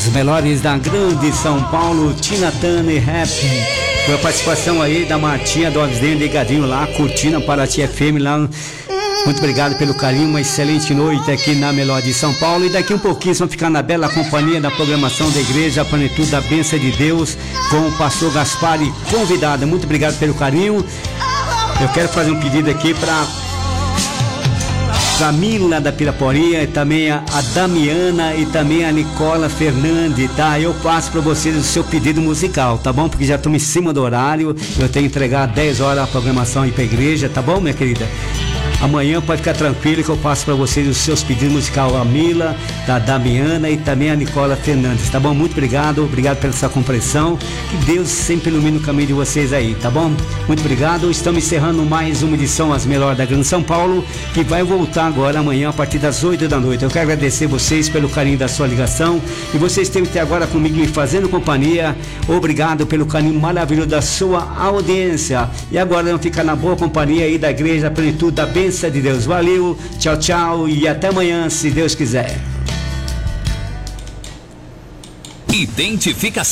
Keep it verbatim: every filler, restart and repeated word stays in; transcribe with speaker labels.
Speaker 1: As melhores da grande São Paulo, Tina Turner Rap. Com a participação aí da Martinha do Alves ligadinho lá, curtindo a Paraty F M lá. Muito obrigado pelo carinho, uma excelente noite aqui na Melhor de São Paulo. E daqui um pouquinho vamos ficar na bela companhia da programação da Igreja Plenitude da Bênção de Deus com o pastor Gaspar e convidada. Muito obrigado pelo carinho. Eu quero fazer um pedido aqui para Camila da Piraporinha, e também a, a Damiana e também a Nicola Fernandes, tá? Eu passo para vocês o seu pedido musical, tá bom? Porque já estamos em cima do horário, eu tenho que entregar dez horas a programação aí para a igreja, tá bom, minha querida? Amanhã pode ficar tranquilo que eu passo para vocês os seus pedidos musicais, a Mila, da Damiana e também a Nicola Fernandes, tá bom? Muito obrigado, obrigado pela sua compreensão, que Deus sempre ilumine o caminho de vocês aí, tá bom? Muito obrigado, estamos encerrando mais uma edição As Melhores da Grande São Paulo, que vai voltar agora amanhã a partir das oito da noite. Eu quero agradecer vocês pelo carinho da sua ligação e vocês esteve até agora comigo me fazendo companhia. Obrigado pelo carinho maravilhoso da sua audiência. E agora vamos ficar na boa companhia aí da Igreja Plenitude da Bênção de Deus. Valeu, tchau, tchau e até amanhã, se Deus quiser.
Speaker 2: Identificação.